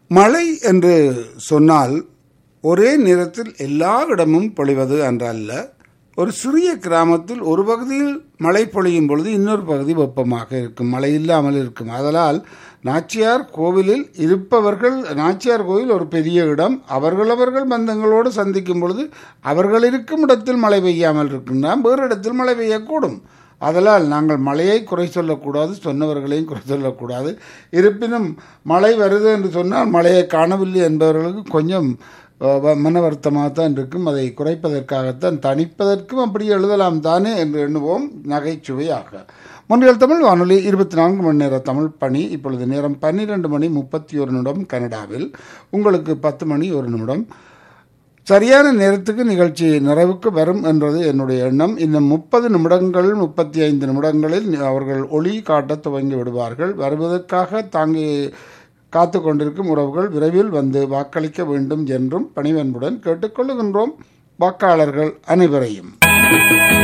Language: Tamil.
மழை என்று சொன்னால் ஒரே நேரத்தில் எல்லா இடமும் பொழிவது என்றல்ல. ஒரு சிறிய கிராமத்தில் ஒரு பகுதியில் மழை பொழியும் பொழுது இன்னொரு பகுதி வெப்பமாக இருக்கும், மழை இல்லாமல் இருக்கும். அதனால் நாச்சியார் கோவிலில் இருப்பவர்கள், நாச்சியார் கோவில் ஒரு பெரிய இடம், அவர்களவர்கள் பந்தங்களோடு சந்திக்கும் பொழுது அவர்கள் இருக்கும் இடத்தில் மழை பெய்யாமல் இருக்கின்றான், வேறு இடத்தில் மழை பெய்யக்கூடும். அதனால் நாங்கள் மழையை குறை சொல்லக்கூடாது, சொன்னவர்களையும் குறை சொல்லக்கூடாது. இருப்பினும் மழை வருது என்று சொன்னால் மழையை காணவில்லை என்பவர்களுக்கு கொஞ்சம் மன வருத்தமாக தான் இருக்கும். அதை குறைப்பதற்காகத்தான், தணிப்பதற்கும் அப்படி எழுதலாம் தானே என்று எண்ணுவோம் நகைச்சுவையாக. முன்னில் தமிழ் வானொலி 24 மணி நேர தமிழ் பணி. இப்பொழுது நேரம் 12 மணி 31 நிமிடம். கனடாவில் உங்களுக்கு 10 மணி 1 நிமிடம். சரியான நேரத்துக்கு நிகழ்ச்சி நிறைவுக்கு வரும் என்றது என்னுடைய எண்ணம். இன்னும் 30 நிமிடங்கள் 35 நிமிடங்களில் அவர்கள் ஒளி காட்ட துவங்கி விடுவார்கள். வருவதற்காக தாங்கி காத்து கொண்டிருக்கும் உறவுகள் விரைவில் வந்து வாக்களிக்க வேண்டும் என்றும் பணிவன்புடன் கேட்டுக்கொள்ளுகின்றோம் வாக்காளர்கள் அனைவரையும்.